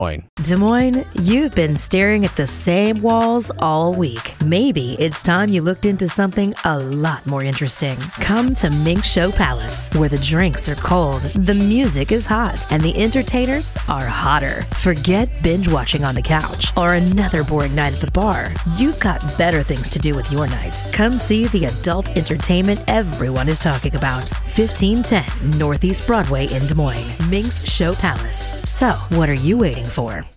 Moines. Des Moines, you've been staring at the same walls all week. Maybe it's time you looked into something a lot more interesting. Come to Mink Show Palace, where the drinks are cold, the music is hot, and the entertainers are hotter. Forget binge watching on the couch or another boring night at the bar. You've got better things to do with your night. Come see the adult entertainment everyone is talking about. 1510 Northeast Broadway in Des Moines. Mink's Show Palace. So, what are you waiting for?